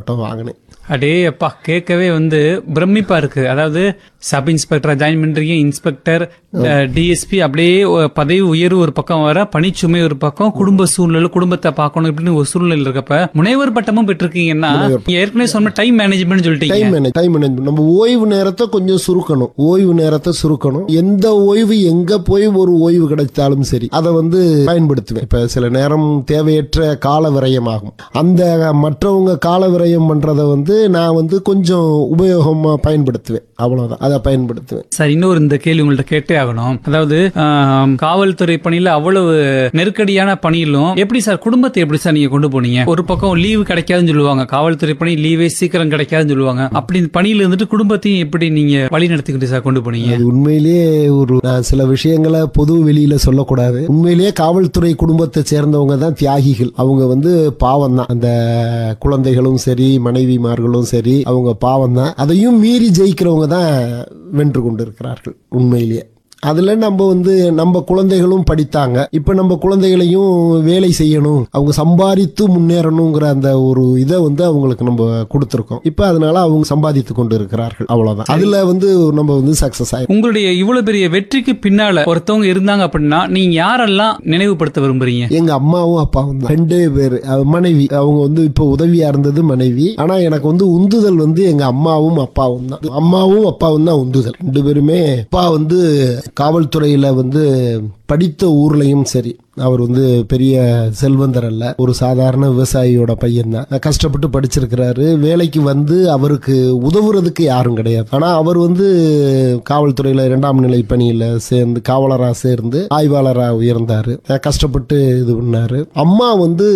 பட்டம் வாங்கினேன். அடே அப்பா, கேட்கவே பிரமிப்பா இருக்கு. அதாவது சப் இன்ஸ்பெக்டரா ஜாயின் பண்றீங்க, இன்ஸ்பெக்டர், டிஎஸ்பி, அப்படியே பதவி உயர்வு ஒரு பக்கம் வர, பணிச்சுமை ஒரு பக்கம், குடும்ப சூழ்நிலை, குடும்பத்தை பார்க்கணும் இப்படின்னு ஒரு சூழ்நிலை இருக்கப்ப முனைவர் பட்டமும் பெற்றிருக்கீங்கன்னா ஏற்கனவே சொன்ன டைம் மேனேஜ்மெண்ட் சொல்லிட்டீங்க. டைம் மேனேஜ்மெண்ட், நம்ம ஓய்வு நேரத்தை கொஞ்சம் சுருக்கணும். எந்த ஓய்வு எங்க போய் ஒரு ஓய்வு கிடைத்தாலும் சரி அதை பயன்படுத்துவேன். இப்ப சில நேரம் தேவையற்ற கால விரயமாகும். அந்த மற்றவங்க கால விரயம் பண்றதை நான் கொஞ்சம் உபயோகமா பயன்படுத்துவேன். அவ்வளவுதான், அதை பயன்படுத்துவேன். சார், இன்னொரு இந்த கேள்வி உங்கள்ட்ட கேட்டே ஆகணும். அதாவது காவல்துறை பணியில அவ்வளவு நெருக்கடியான பணியிலும் எப்படி சார் குடும்பத்தை எப்படி சார் நீங்க கொண்டு போனீங்க? ஒரு பக்கம் லீவு கிடைக்காதுன்னு சொல்லுவாங்க, காவல்துறை பணி லீவே சீக்கிரம் கிடைக்காதுன்னு சொல்லுவாங்க. அப்படி பணியில இருந்துட்டு குடும்பத்தையும் எப்படி நீங்க வழி நடத்திக்கிட்டு சார் கொண்டு போனீங்க? உண்மையிலேயே சில விஷயங்களை பொது வெளியில சொல்லக்கூடாது. உண்மையிலேயே காவல்துறை குடும்பத்தை சேர்ந்தவங்க தான் தியாகிகள். அவங்க பாவம் தான். அந்த குழந்தைகளும் சரி, மனைவிமார்களும் சரி, அவங்க பாவம் தான். அதையும் மீறி ஜெயிக்கிறவங்க தான் வென்று கொண்டிருக்கிறார்கள். உண்மையிலேயே அதுல நம்ம குழந்தைகளும் படித்தாங்க. இப்ப நம்ம குழந்தைகளையும் வேலை செய்யணும், அவங்க சம்பாதித்து முன்னேறணுங்கிற அந்த ஒரு இதை அவங்களுக்கு நம்ம கொடுத்திருக்கோம். இப்ப அதனால அவங்க சம்பாதித்து கொண்டு இருக்கிறார்கள். அவ்வளவுதான். அதுல நம்ம சக்சஸ் ஆயிடும். உங்களுடைய இவ்வளவு பெரிய வெற்றிக்கு பின்னால ஒருத்தவங்க இருந்தாங்க அப்படின்னா நீங்க யாரெல்லாம் நினைவுபடுத்த விரும்புறீங்க? எங்க அம்மாவும் அப்பாவும் தான். 2 பேர். மனைவி அவங்க இப்ப உதவியா இருந்தது மனைவி. ஆனா எனக்கு உந்துதல் எங்க அம்மாவும் அப்பாவும் தான். அம்மாவும் அப்பாவும் தான் உந்துதல். 2 பேருமே. அப்பா காவல்துறையில படித்த ஊர்லயும் சரி, அவர் பெரிய செல்வந்தர் அல்ல, ஒரு சாதாரண விவசாயியோட பையன் தான். கஷ்டப்பட்டு படிச்சிருக்கிறாரு. வேலைக்கு அவருக்கு உதவுறதுக்கு யாரும் கிடையாது. ஆனா அவர் காவல்துறையில 2ஆம் நிலை பணியில சேர்ந்து காவலரா சேர்ந்து ஆய்வாளரா உயர்ந்தாரு. கஷ்டப்பட்டு இது பண்ணாரு. அம்மா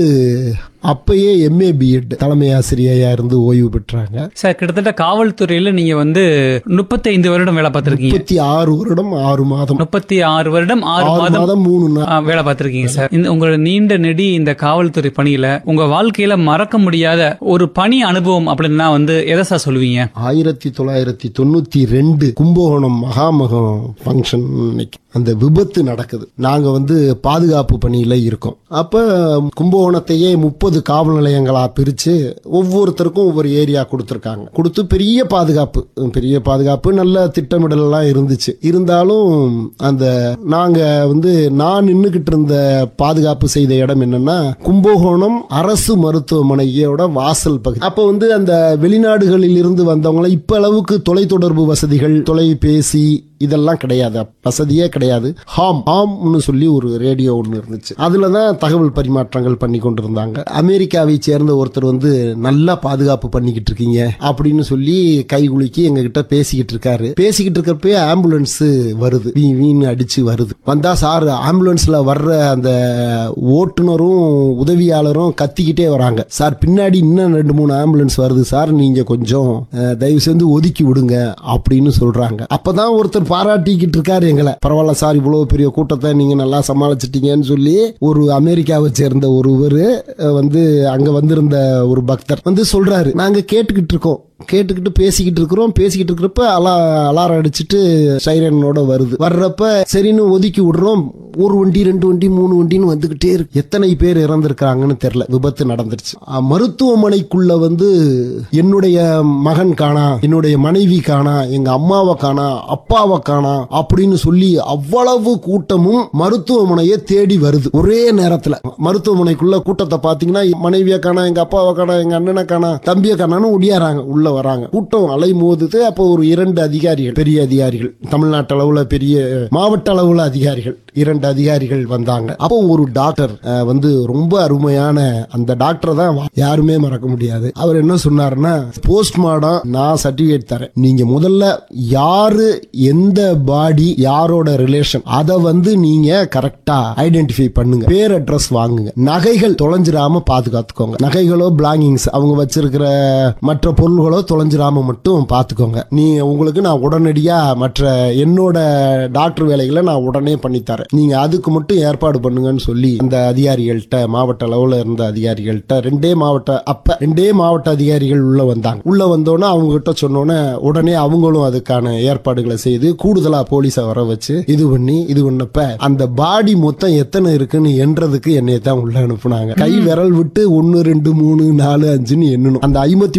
அப்பயே MA BEd தலைமை ஆசிரியையா இருந்து ஓய்வு பெற்றாங்க. சார், கிட்டத்தட்ட காவல்துறையில நீங்க 35 வருடம் வேலை பார்த்திருக்கீங்க. 36 வருடம் 6 மாதம். 36 வருடம் 6 மாதம் 3 வேலை பார்த்திருக்கீங்க சார். உங்களோட நீண்ட நெடி இந்த காவல்துறை பணியில உங்க வாழ்க்கையில மறக்க முடியாத ஒரு பணி அனுபவம் அப்படின்னா எதை சார் சொல்லுவீங்க? 1992 கும்பகோணம் மகாமகம் பங்கன் அந்த விபத்து நடக்குது. நாங்க பாதுகாப்பு பணியில இருக்கோம். அப்ப கும்பகோணத்தையே 30 காவல் நிலையங்களா பிரிச்சு ஒவ்வொருத்தருக்கும் ஒவ்வொரு ஏரியா கொடுத்திருக்காங்க. கொடுத்து பெரிய பாதுகாப்பு நல்ல திட்டமிடல் எல்லாம் இருந்துச்சு. இருந்தாலும் அந்த நாங்க நான் நின்னுகிட்டு இருந்த பாதுகாப்பு செய்த இடம் என்னன்னா கும்பகோணம் அரசு மருத்துவமனையோட வாசல் பகுதி. அப்ப அந்த வெளிநாடுகளில் இருந்து வந்தவங்களை இப்ப அளவுக்கு தொலைத்தொடர்பு வசதிகள், தொலைபேசி இதெல்லாம் கிடையாது, வசதியே கிடையாது. ஹாம்னு சொல்லி ஒரு ரேடியோ ஒன்று இருந்துச்சு. அதுலதான் தகவல் பரிமாற்றங்கள் பண்ணி கொண்டிருந்தாங்க. அமெரிக்காவை சேர்ந்த ஒருத்தர் நல்லா பாதுகாப்பு பண்ணிக்கிட்டு இருக்கீங்க அப்படின்னு சொல்லி கை குலுக்கி எங்க கிட்ட பேசிக்கிட்டு இருக்காரு. பேசிக்கிட்டு இருக்கப்பே ஆம்புலன்ஸ் வருது, வீண் அடிச்சு வருது. வந்தா சார், ஆம்புலன்ஸ்ல வர்ற அந்த ஓட்டுநரும் உதவியாளரும் கத்திக்கிட்டே வராங்க. சார், பின்னாடி இன்னும் 2-3 ஆம்புலன்ஸ் வருது சார், நீங்க கொஞ்சம் தயவு செஞ்சு ஒதுக்கி விடுங்க அப்படின்னு சொல்றாங்க. அப்பதான் ஒருத்தர் பாராட்டிக்கிட்டு இருக்காரு எங்களை. பரவாயில்ல சார், இவ்வளவு பெரிய கூட்டத்தை நீங்க நல்லா சமாளிச்சிட்டீங்கன்னு சொல்லி ஒரு அமெரிக்காவை சேர்ந்த ஒருவர் அங்க வந்திருந்த ஒரு பக்தர் சொல்றாரு. நாங்க கேட்டுக்கிட்டு பேசிக்கிட்டு இருக்கிறப்ப அலாரம் அடிச்சுட்டு சைரனோட வருது. வர்றப்ப சரின்னு ஒதுக்கி விடுறோம். 1 வண்டி 2 வண்டி 3 வண்டின்னு வந்துகிட்டே இருக்கு. எத்தனை பேர் இறந்திருக்கிறாங்கன்னு தெரியல. விபத்து நடந்துருச்சு. மருத்துவமனைக்குள்ள என்னுடைய மகன் காணா, என்னுடைய மனைவி காணா, எங்க அம்மாவை காணா, அப்பாவை காணா அப்படின்னு சொல்லி அவ்வளவு கூட்டமும் மருத்துவமனையை தேடி வருது ஒரே நேரத்துல. மருத்துவமனைக்குள்ள கூட்டத்தை பாத்தீங்கன்னா மனைவியை காணா, எங்க அப்பாவை காணா, எங்க அண்ணனை காணா, தம்பியை காணான்னு ஒடியாராங்க. உள்ள வராங்க. கூட்டம் அலை மோதுது. அப்போ ஒரு 2 அதிகாரிகள், பெரிய அதிகாரிகள், தமிழ்நாட்டு அளவுல பெரிய மாவட்ட அளவுல அதிகாரிகள், 2 அதிகாரிகள் வந்தாங்க. அப்போ ஒரு டாக்டர் ரொம்ப அருமையான அந்த டாக்டர் தான் யாருமே மறக்க முடியாது. அவர் என்ன சொன்னாருன்னா, போஸ்ட்மார்டம் நான் சர்டிபிகேட் தரேன், நீங்க முதல்ல யாரு எந்த பாடி யாரோட ரிலேஷன் அதை நீங்க கரெக்டா ஐடென்டிஃபை பண்ணுங்க, பேர் அட்ரஸ் வாங்குங்க, நகைகள் தொலைஞ்சிராம பாதுகாத்துக்கோங்க, நகைகளோ பிளாங்கிங்ஸ் அவங்க வச்சிருக்கிற மற்ற பொருள்களோ தொலைஞ்சிராம மட்டும் பாத்துக்கோங்க. உங்களுக்கு நான் உடனடியா மற்ற என்னோட டாக்டர் வேலைகளை நான் உடனே பண்ணித்தரேன், நீங்க அதுக்கு மட்டும் ஏற்பாடு பண்ணுங்கன்னு சொல்லி அந்த அதிகாரிகள்கிட்ட, மாவட்ட அளவுல இருந்த அதிகாரிகள்கிட்ட, 2 மாவட்ட அதிகாரிகள் உள்ள வந்தாங்க. உள்ள வந்தோன்னா அவங்க கிட்ட சொன்னோன்னே உடனே அவங்களும் அதுக்கான ஏற்பாடுகளை செய்து கூடுதலா போலீஸை வர வச்சு இது பண்ணப்ப அந்த பாடி மொத்தம் எத்தனை இருக்குன்னு எண்றதுக்கு என்னைய தான் உள்ள அனுப்புனாங்க. கை விரல் விட்டு 1 2 3 4 5ன்னு எண்ணணும். அந்த